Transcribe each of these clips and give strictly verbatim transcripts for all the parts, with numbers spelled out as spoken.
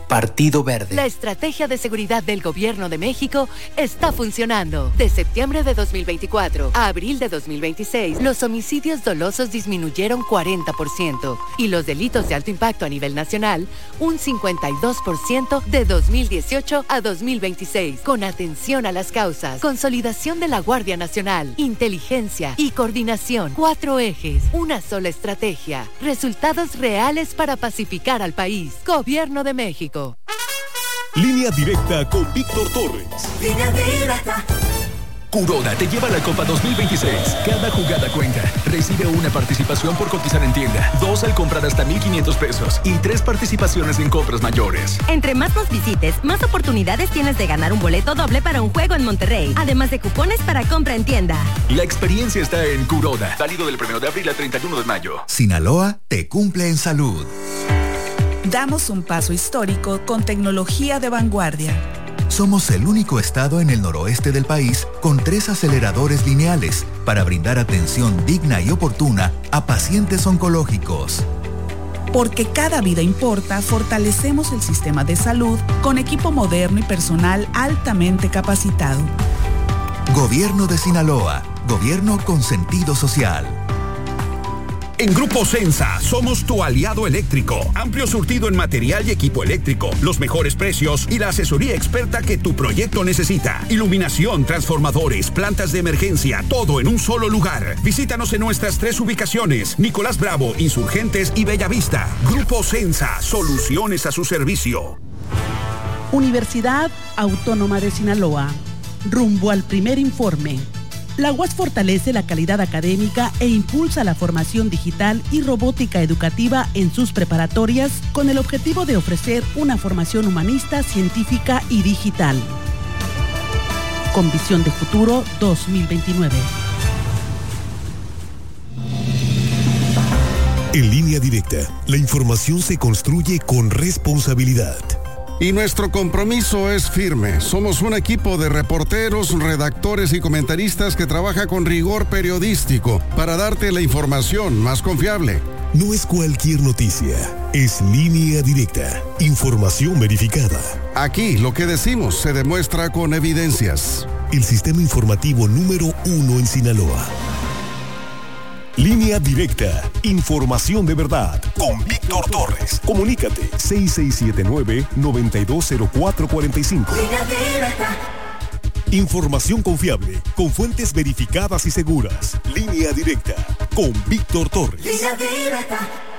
Partido Verde. La estrategia de seguridad del Gobierno de México está funcionando. De septiembre de dos mil veinticuatro a abril de dos mil veintiséis, los homicidios dolosos disminuyeron cuarenta por ciento y los delitos de alto impacto a nivel nacional un cincuenta y dos por ciento de dos mil dieciocho a dos mil veintiséis. Con atención a las causas, consolidación de la Guardia Nacional, inteligencia y coordinación. Cuatro ejes, una sola estrategia. Resultados reales para pacificar al país. Gobierno de México. Línea directa con Víctor Torres. Línea directa. Corona te lleva a la Copa dos mil veintiséis. Cada jugada cuenta. Recibe una participación por cotizar en tienda, dos al comprar hasta mil quinientos pesos y tres participaciones en compras mayores. Entre más nos visites, más oportunidades tienes de ganar un boleto doble para un juego en Monterrey, además de cupones para compra en tienda. La experiencia está en Corona. Válido del primero de abril al treinta y uno de mayo. Sinaloa te cumple en salud. Damos un paso histórico con tecnología de vanguardia. Somos el único estado en el noroeste del país con tres aceleradores lineales para brindar atención digna y oportuna a pacientes oncológicos. Porque cada vida importa, fortalecemos el sistema de salud con equipo moderno y personal altamente capacitado. Gobierno de Sinaloa, gobierno con sentido social. En Grupo Sensa somos tu aliado eléctrico. Amplio surtido en material y equipo eléctrico, los mejores precios y la asesoría experta que tu proyecto necesita. Iluminación, transformadores, plantas de emergencia, todo en un solo lugar. Visítanos en nuestras tres ubicaciones: Nicolás Bravo, Insurgentes y Bellavista. Grupo Sensa, soluciones a su servicio. Universidad Autónoma de Sinaloa. Rumbo al primer informe. La U A S fortalece la calidad académica e impulsa la formación digital y robótica educativa en sus preparatorias con el objetivo de ofrecer una formación humanista, científica y digital. Con visión de futuro dos mil veintinueve. En Línea Directa, la información se construye con responsabilidad. Y nuestro compromiso es firme. Somos un equipo de reporteros, redactores y comentaristas que trabaja con rigor periodístico para darte la información más confiable. No es cualquier noticia, es Línea Directa, información verificada. Aquí lo que decimos se demuestra con evidencias. El sistema informativo número uno en Sinaloa. Línea Directa, información de verdad, con Víctor Torres. Comunícate seis seis siete nueve, nueve dos cero cuatro cuatro cinco. Línea directa. Información confiable, con fuentes verificadas y seguras. Línea Directa, con Víctor Torres. Línea directa.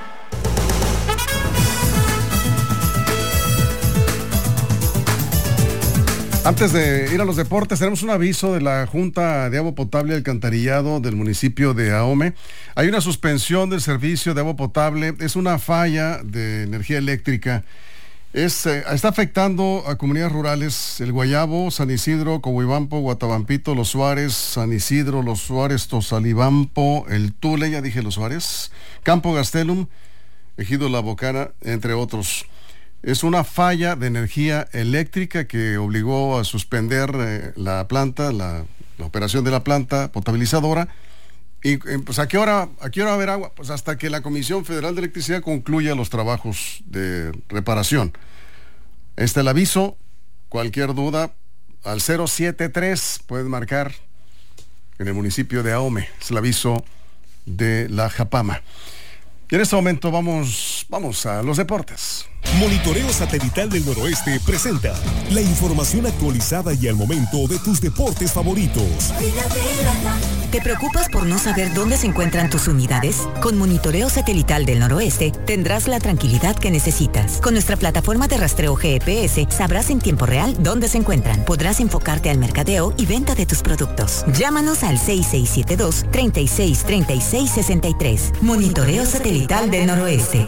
Antes de ir a los deportes, tenemos un aviso de la Junta de Agua Potable y Alcantarillado del municipio de Ahome. Hay una suspensión del servicio de agua potable. Es una falla de energía eléctrica. Es, eh, está afectando a comunidades rurales: el Guayabo, San Isidro, Coahuibampo, Guatabampito, Los Suárez, San Isidro, Los Suárez, Tozalibampo, el Tule, ya dije Los Suárez, Campo Gastelum, Ejido La Bocana, entre otros. Es una falla de energía eléctrica que obligó a suspender eh, la planta, la, la operación de la planta potabilizadora. Y eh, pues ¿a qué hora, a qué hora va a haber agua? Pues hasta que la Comisión Federal de Electricidad concluya los trabajos de reparación. Este es el aviso. Cualquier duda, al cero siete tres pueden marcar en el municipio de Ahome. Es el aviso de la Japama. Y en este momento vamos, vamos a los deportes. Monitoreo Satelital del Noroeste presenta la información actualizada y al momento de tus deportes favoritos. ¿Te preocupas por no saber dónde se encuentran tus unidades? Con Monitoreo Satelital del Noroeste tendrás la tranquilidad que necesitas. Con nuestra plataforma de rastreo G P S sabrás en tiempo real dónde se encuentran. Podrás enfocarte al mercadeo y venta de tus productos. Llámanos al seis seis siete dos, tres seis tres seis seis tres. Monitoreo Satelital del Noroeste.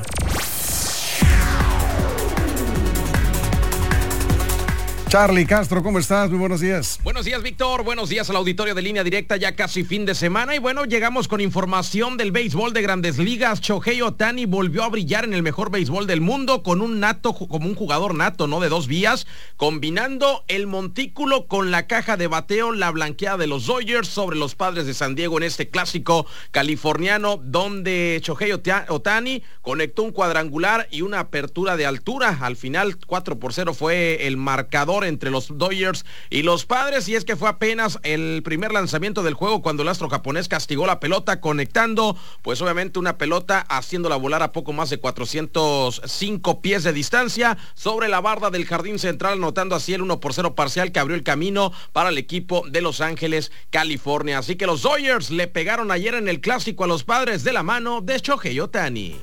Charlie Castro, ¿cómo estás? Muy buenos días. Buenos días, Víctor. Buenos días al auditorio de Línea Directa, ya casi fin de semana. Y bueno, llegamos con información del béisbol de Grandes Ligas. Shohei Ohtani volvió a brillar en el mejor béisbol del mundo con un nato, como un jugador nato, ¿no? De dos vías, combinando el montículo con la caja de bateo, la blanqueada de los Dodgers sobre los Padres de San Diego en este clásico californiano, donde Shohei Ohtani conectó un cuadrangular y una apertura de altura. Al final, cuatro por cero fue el marcador entre los Dodgers y los Padres, y es que fue apenas el primer lanzamiento del juego cuando el astro japonés castigó la pelota, conectando pues obviamente una pelota, haciéndola volar a poco más de cuatrocientos cinco pies de distancia sobre la barda del jardín central, anotando así el uno por cero parcial que abrió el camino para el equipo de Los Ángeles, California. Así que los Dodgers le pegaron ayer en el clásico a los Padres de la mano de Shohei Ohtani.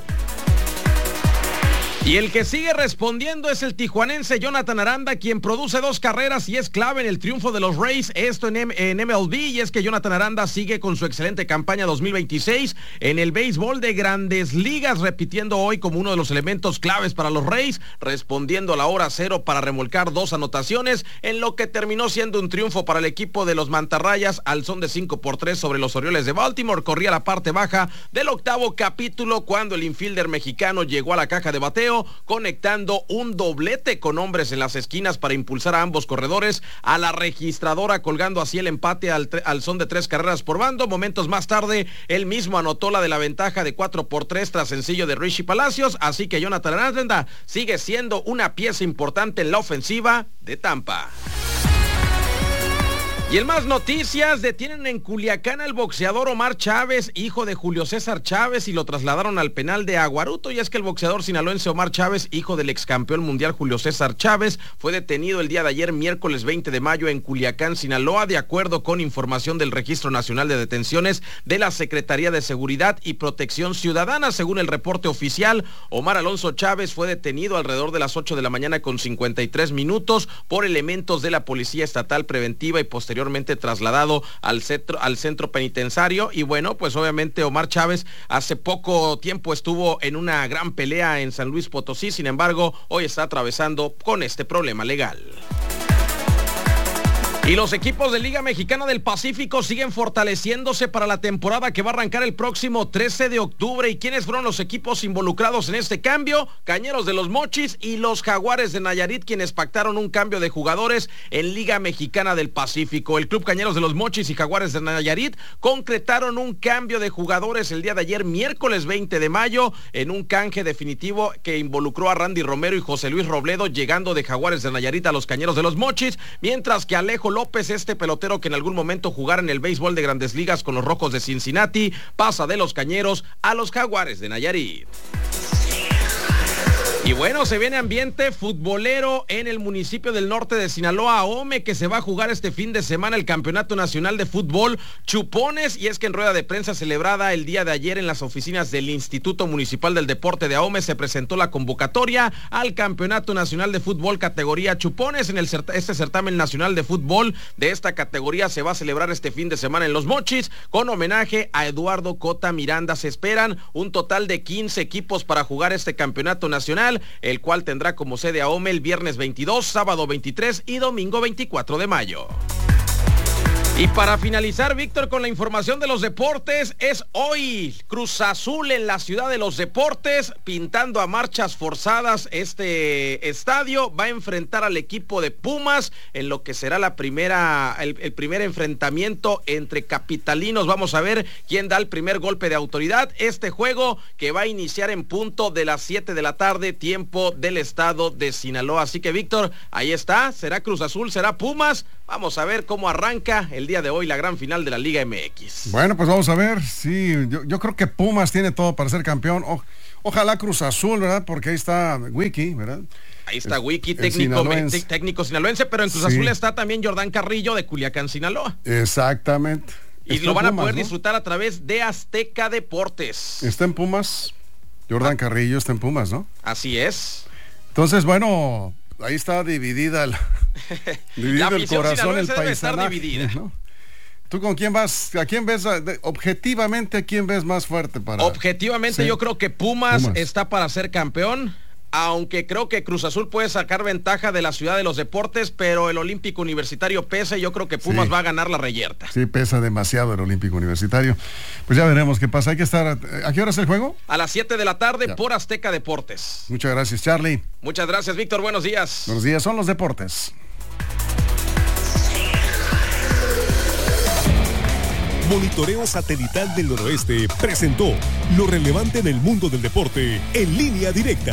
Y el que sigue respondiendo es el tijuanense Jonathan Aranda, quien produce dos carreras y es clave en el triunfo de los Rays, esto en, M en M L B, y es que Jonathan Aranda sigue con su excelente campaña dos mil veintiséis en el béisbol de Grandes Ligas, repitiendo hoy como uno de los elementos claves para los Rays, respondiendo a la hora cero para remolcar dos anotaciones, en lo que terminó siendo un triunfo para el equipo de los Mantarrayas al son de cinco por tres sobre los Orioles de Baltimore. Corría la parte baja del octavo capítulo cuando el infielder mexicano llegó a la caja de bateo, conectando un doblete con hombres en las esquinas para impulsar a ambos corredores a la registradora, colgando así el empate al, al son de tres carreras por bando. Momentos más tarde, él mismo anotó la de la ventaja de cuatro por tres tras sencillo de Richie Palacios, así que Jonathan Aranda sigue siendo una pieza importante en la ofensiva de Tampa. Y en más noticias, detienen en Culiacán al boxeador Omar Chávez, hijo de Julio César Chávez, y lo trasladaron al penal de Aguaruto. Y es que el boxeador sinaloense Omar Chávez, hijo del ex campeón mundial Julio César Chávez, fue detenido el día de ayer, miércoles veinte de mayo, en Culiacán, Sinaloa, de acuerdo con información del Registro Nacional de Detenciones de la Secretaría de Seguridad y Protección Ciudadana. Según el reporte oficial, Omar Alonso Chávez fue detenido alrededor de las ocho de la mañana con cincuenta y tres minutos por elementos de la Policía Estatal Preventiva y posterior trasladado al centro, al centro penitenciario. Y bueno, pues obviamente Omar Chávez hace poco tiempo estuvo en una gran pelea en San Luis Potosí, sin embargo, hoy está atravesando con este problema legal. Y los equipos de Liga Mexicana del Pacífico siguen fortaleciéndose para la temporada que va a arrancar el próximo trece de octubre. ¿Y quiénes fueron los equipos involucrados en este cambio? Cañeros de los Mochis y los Jaguares de Nayarit, quienes pactaron un cambio de jugadores en Liga Mexicana del Pacífico. El club Cañeros de los Mochis y Jaguares de Nayarit concretaron un cambio de jugadores el día de ayer, miércoles veinte de mayo, en un canje definitivo que involucró a Randy Romero y José Luis Robledo, llegando de Jaguares de Nayarit a los Cañeros de los Mochis, mientras que Alejo López, este pelotero que en algún momento jugara en el béisbol de Grandes Ligas con los Rojos de Cincinnati, pasa de los Cañeros a los Jaguares de Nayarit. Y bueno, se viene ambiente futbolero en el municipio del norte de Sinaloa, Ahome, que se va a jugar este fin de semana el Campeonato Nacional de Fútbol Chupones, y es que en rueda de prensa celebrada el día de ayer en las oficinas del Instituto Municipal del Deporte de Ahome se presentó la convocatoria al Campeonato Nacional de Fútbol categoría Chupones. En el cert- este certamen nacional de fútbol de esta categoría se va a celebrar este fin de semana en Los Mochis con homenaje a Eduardo Cota Miranda. Se esperan un total de quince equipos para jugar este campeonato nacional, el cual tendrá como sede Ahome el viernes veintidós, sábado veintitrés y domingo veinticuatro de mayo. Y para finalizar, Víctor, con la información de los deportes, es hoy Cruz Azul en la Ciudad de los Deportes, pintando a marchas forzadas este estadio. Va a enfrentar al equipo de Pumas en lo que será la primera, el, el primer enfrentamiento entre capitalinos. Vamos a ver quién da el primer golpe de autoridad. Este juego que va a iniciar en punto de las siete de la tarde, tiempo del estado de Sinaloa. Así que, Víctor, ahí está. ¿Será Cruz Azul? ¿Será Pumas? Vamos a ver cómo arranca el día de hoy la gran final de la Liga M X. Bueno, pues vamos a ver. Sí, yo, yo creo que Pumas tiene todo para ser campeón. O, ojalá Cruz Azul, ¿verdad? Porque ahí está Wiki, ¿verdad? Ahí está es, Wiki, técnico sinaloense. técnico sinaloense, pero en Cruz sí. Azul está también Jordán Carrillo de Culiacán, Sinaloa. Exactamente. Y está lo van Pumas, a poder ¿no? disfrutar a través de Azteca Deportes. Está en Pumas. Jordán ah. Carrillo está en Pumas, ¿no? Así es. Entonces, bueno, ahí está dividida la, dividido el corazón, el paisaje, ¿no? ¿Tú con quién vas? ¿A quién ves? Objetivamente, ¿a quién ves más fuerte para? Objetivamente, sí. Yo creo que Pumas, Pumas está para ser campeón. aunque creo que Cruz Azul puede sacar ventaja de la Ciudad de los Deportes, pero el Olímpico Universitario pesa y yo creo que Pumas sí. va a ganar la reyerta. Sí, pesa demasiado el Olímpico Universitario. Pues ya veremos qué pasa. Hay que estar... ¿A qué hora es el juego? A las siete de la tarde ya. por Azteca Deportes. Muchas gracias, Charlie. Muchas gracias, Víctor. Buenos días. Buenos días, son los deportes. Monitoreo Satelital del Noroeste presentó lo relevante en el mundo del deporte en línea directa.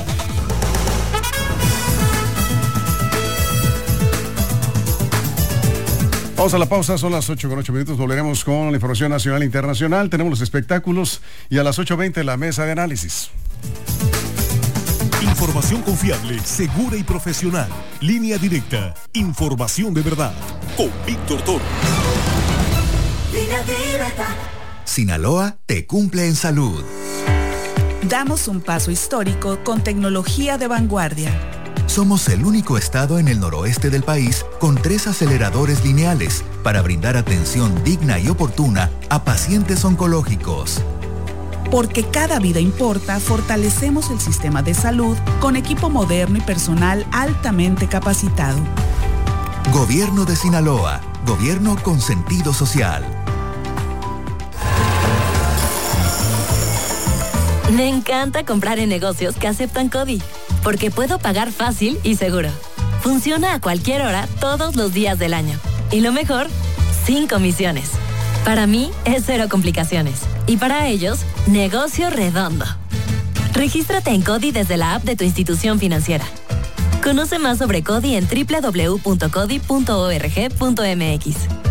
Vamos a la pausa, son las ocho con ocho minutos, volveremos con la información nacional e internacional, tenemos los espectáculos y a las ocho veinte la mesa de análisis. Información confiable, segura y profesional. Línea directa, información de verdad, con Víctor Torres. Sinaloa te cumple en salud. Damos un paso histórico con tecnología de vanguardia. Somos el único estado en el noroeste del país con tres aceleradores lineales para brindar atención digna y oportuna a pacientes oncológicos. Porque cada vida importa, fortalecemos el sistema de salud con equipo moderno y personal altamente capacitado. Gobierno de Sinaloa, gobierno con sentido social. Me encanta comprar en negocios que aceptan CODI, porque puedo pagar fácil y seguro. Funciona a cualquier hora, todos los días del año. Y lo mejor, sin comisiones. Para mí, es cero complicaciones. Y para ellos, negocio redondo. Regístrate en CODI desde la app de tu institución financiera. Conoce más sobre CODI en doble u doble u doble u punto codi punto org punto m x.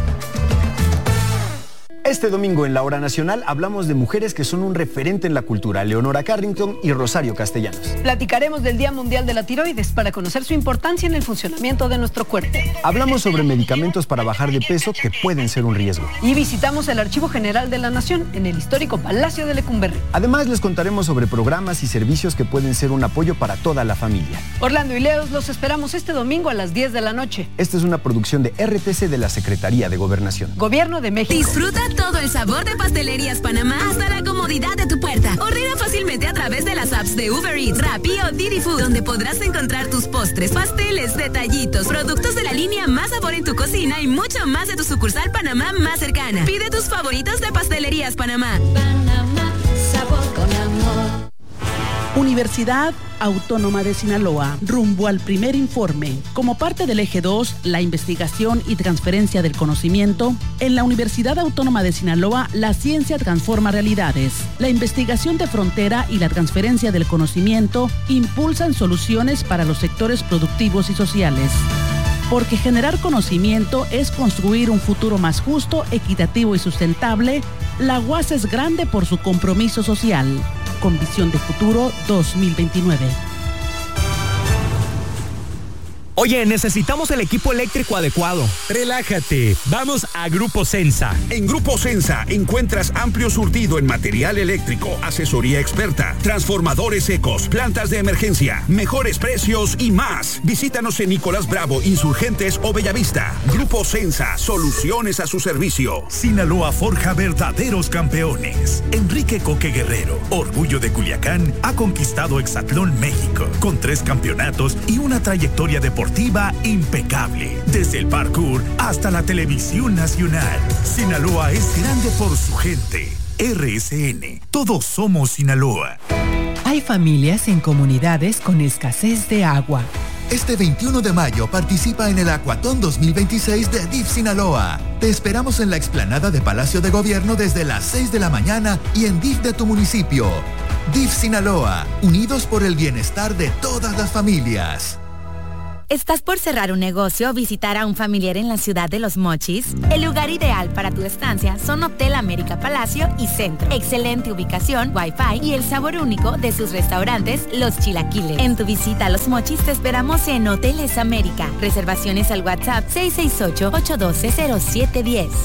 Este domingo en la Hora Nacional hablamos de mujeres que son un referente en la cultura, Leonora Carrington y Rosario Castellanos. Platicaremos del Día Mundial de la Tiroides para conocer su importancia en el funcionamiento de nuestro cuerpo. Hablamos sobre medicamentos para bajar de peso que pueden ser un riesgo. Y visitamos el Archivo General de la Nación en el histórico Palacio de Lecumberri. Además les contaremos sobre programas y servicios que pueden ser un apoyo para toda la familia. Orlando y Leos los esperamos este domingo a las diez de la noche. Esta es una producción de R T C de la Secretaría de Gobernación. Gobierno de México. Disfruta todo el sabor de Pastelerías Panamá hasta la comodidad de tu puerta. Ordena fácilmente a través de las apps de Uber Eats, Rappi o Didi Food, donde podrás encontrar tus postres, pasteles, detallitos, productos de la línea Más Sabor en tu cocina y mucho más de tu sucursal Panamá más cercana. Pide tus favoritos de Pastelerías Panamá. Panamá, sabor con amor. Universidad Autónoma de Sinaloa, rumbo al primer informe. Como parte del eje dos, la investigación y transferencia del conocimiento, en la Universidad Autónoma de Sinaloa, la ciencia transforma realidades. La investigación de frontera y la transferencia del conocimiento impulsan soluciones para los sectores productivos y sociales. Porque generar conocimiento es construir un futuro más justo, equitativo y sustentable, la U A S es grande por su compromiso social. Con visión de futuro dos mil veintinueve. Oye, necesitamos el equipo eléctrico adecuado. Relájate, vamos a Grupo Sensa. En Grupo Sensa encuentras amplio surtido en material eléctrico, asesoría experta, transformadores secos, plantas de emergencia, mejores precios y más. Visítanos en Nicolás Bravo, Insurgentes o Bellavista. Grupo Sensa, soluciones a su servicio. Sinaloa forja verdaderos campeones. Enrique Coque Guerrero, orgullo de Culiacán, ha conquistado Hexatlón México con tres campeonatos y una trayectoria deportiva impecable, desde el parkour hasta la televisión nacional. Sinaloa es grande por su gente. R S N, todos somos Sinaloa. Hay familias en comunidades con escasez de agua. Este veintiuno de mayo participa en el Acuatón dos mil veintiséis de D I F Sinaloa. Te esperamos en la explanada de Palacio de Gobierno desde las seis de la mañana y en D I F de tu municipio. D I F Sinaloa, unidos por el bienestar de todas las familias. ¿Estás por cerrar un negocio o visitar a un familiar en la ciudad de Los Mochis? El lugar ideal para tu estancia son Hotel América Palacio y Centro. Excelente ubicación, wifi y el sabor único de sus restaurantes, Los Chilaquiles. En tu visita a Los Mochis te esperamos en Hoteles América. Reservaciones al WhatsApp seis seis ocho, ocho uno dos, cero siete uno cero.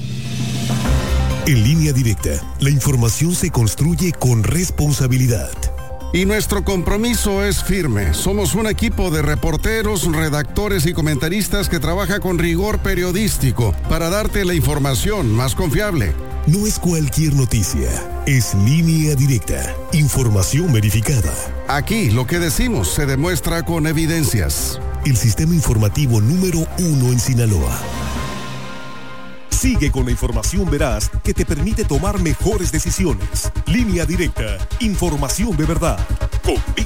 En Línea Directa, la información se construye con responsabilidad. Y nuestro compromiso es firme. Somos un equipo de reporteros, redactores y comentaristas que trabaja con rigor periodístico para darte la información más confiable. No es cualquier noticia, es Línea Directa. Información verificada. Aquí lo que decimos se demuestra con evidencias. El sistema informativo número uno en Sinaloa. Sigue con la información veraz que te permite tomar mejores decisiones. Línea Directa. Información de verdad. Con